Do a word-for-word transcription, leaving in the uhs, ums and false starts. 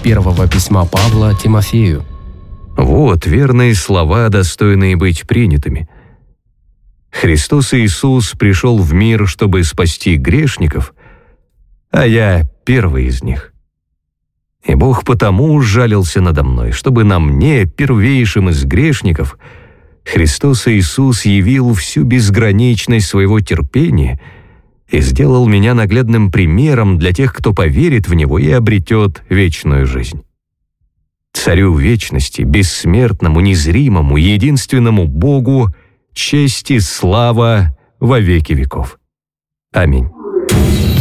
первого письма Павла Тимофею. Вот верные слова, достойные быть принятыми. Христос Иисус пришел в мир, чтобы спасти грешников, а я первый из них. И Бог потому жалился надо мной, чтобы на мне, первейшим из грешников, Христос Иисус явил всю безграничность своего терпения и сделал меня наглядным примером для тех, кто поверит в Него и обретет вечную жизнь. Царю вечности, бессмертному, незримому, единственному Богу, честь и слава во веки веков. Аминь.